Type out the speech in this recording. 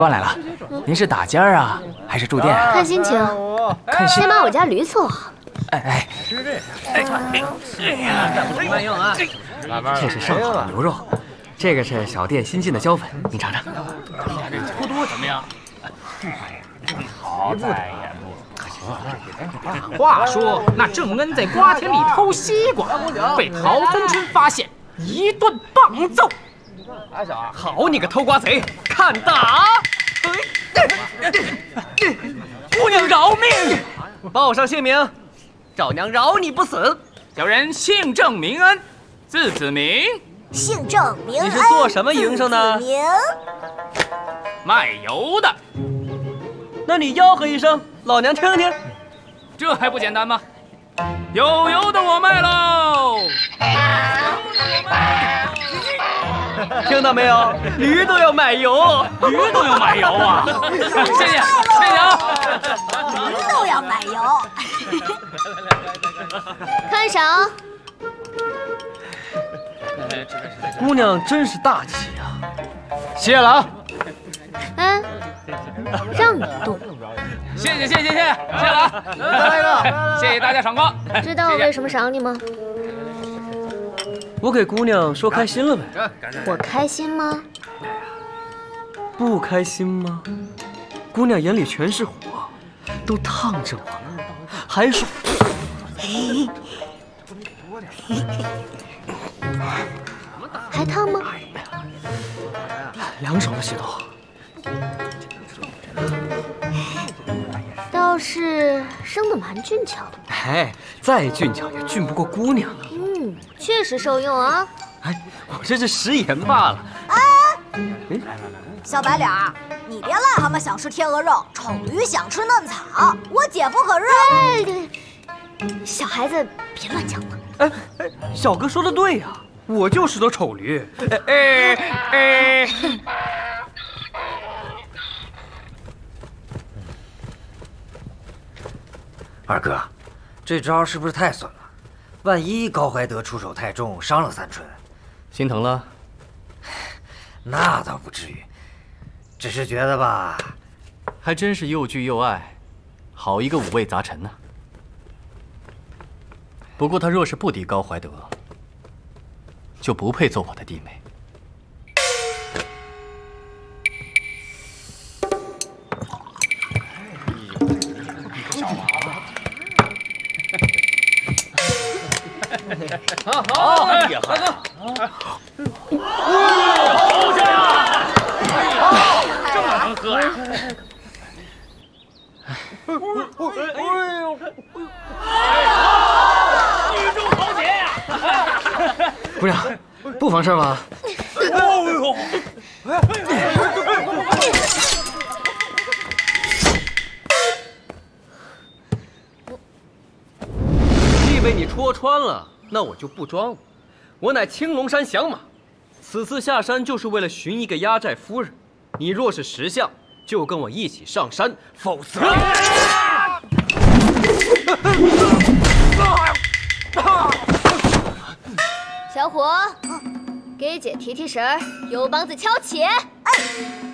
官来了，您是打尖儿啊，还是住店？ 看心情， 看心。 先把我家驴伺候好。 哎， 慢用啊！ 这是上好的牛肉，这个是小店新进的椒粉，您尝尝。 不多怎么样？好在也不。话说那郑恩在瓜田里偷西瓜，被陶森春发现，一顿棒揍。好你个偷瓜贼，看打！姑娘饶命！报上姓名，赵娘饶你不死。 小人姓郑名恩，字子明。 姓郑名恩。 你是做什么营生的？ 名卖油的。 那你吆喝一声，老娘听听。 这还不简单吗？有油的我卖喽！ 听到没有？驴都要买油， 驴都要买油啊！谢谢啊！ 驴都要买油。 看赏。 姑娘真是大气啊！谢了啊！ 嗯，让你动。 谢谢了啊！再来一个！谢谢大家赏光。 知道我为什么赏你吗？ 我给姑娘说开心了呗。 我开心吗？ 不开心吗？姑娘眼里全是火，都烫着我了，还说还烫吗？ 两手都洗头。 倒是生得蛮俊俏的。 哎，再俊俏也俊不过姑娘啊。 确实受用啊。 哎，我这是食言罢了。 小白脸儿，你别癞蛤蟆想吃天鹅肉，丑驴想吃嫩草。我姐夫可是…… 小孩子别乱讲话。 哎，小哥说的对呀，我就是头丑驴。 二哥，这招是不是太损了？万一高怀德出手太重，伤了三春， 心疼了？ 那倒不至于，只是觉得吧， 还真是又惧又爱，好一个五味杂陈呢。不过他若是不敌高怀德，就不配做我的弟妹。 好，厉害！ 好这样，这么能喝呀？女中豪杰呀！ 姑娘，不妨事吧？既被你戳穿了，那我就不装了。我乃青龙山降马，此次下山就是为了寻一个压寨夫人。你若是识相，就跟我一起上山，否则…… 小伙，给姐提提神儿，油帮子敲起。 哎。